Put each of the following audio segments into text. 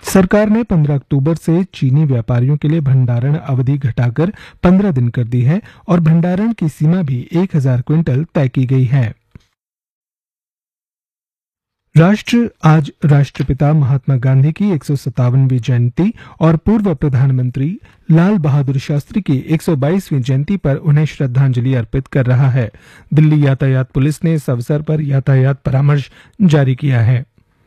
सरकार ने 15 अक्टूबर से चीनी व्यापारियों के लिए भंडारण अवधि घटाकर 15 दिन कर दी है और भंडारण की सीमा भी 1000 क्विंटल तय की गई है। राष्ट्र आज राष्ट्रपिता महात्मा गांधी की 157वीं जयंती और पूर्व प्रधानमंत्री लाल बहादुर शास्त्री की 122वीं जयंती पर उन्हें श्रद्धांजलि अर्पित कर रहा है। दिल्ली यातायात पुलिस ने इस अवसर पर यातायात परामर्श जारी किया है।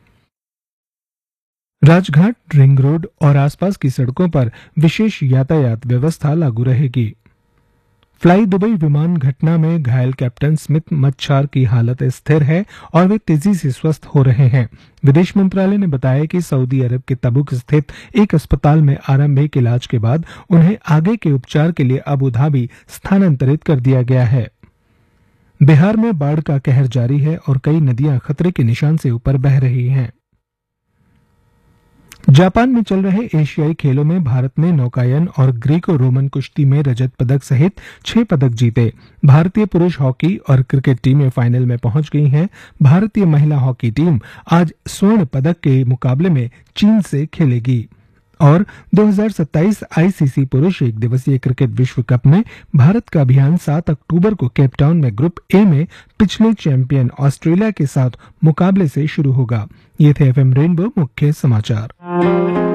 राजघाट, रिंग रोड और आसपास की सड़कों पर विशेष यातायात व्यवस्था लागू रहेगी। फ्लाई दुबई विमान घटना में घायल कैप्टन स्मिथ मच्छार की हालत स्थिर है और वे तेजी से स्वस्थ हो रहे हैं। विदेश मंत्रालय ने बताया कि सऊदी अरब के तबुक स्थित एक अस्पताल में आरंभिक इलाज के बाद उन्हें आगे के उपचार के लिए अबू धाबी स्थानांतरित कर दिया गया है। बिहार में बाढ़ का कहर जारी है और कई नदियां खतरे के निशान से ऊपर बह रही हैं। जापान में चल रहे एशियाई खेलों में भारत ने नौकायन और ग्रीको रोमन कुश्ती में रजत पदक सहित 6 पदक जीते। भारतीय पुरुष हॉकी और क्रिकेट टीमें फाइनल में पहुंच गई हैं। भारतीय महिला हॉकी टीम आज स्वर्ण पदक के मुकाबले में चीन से खेलेगी। और 2027 आईसीसी पुरुष एक दिवसीय क्रिकेट विश्व कप में भारत का अभियान 7 अक्टूबर को केपटाउन में ग्रुप ए में पिछले चैंपियन ऑस्ट्रेलिया के साथ मुकाबले से शुरू होगा। ये थे एफएम रेनबो मुख्य समाचार।